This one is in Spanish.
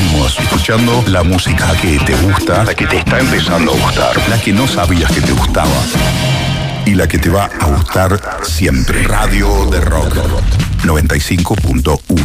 Seguimos escuchando la música que te gusta, la que te está empezando a gustar, la que no sabías que te gustaba y la que te va a gustar siempre. Radio de Rock 95.1.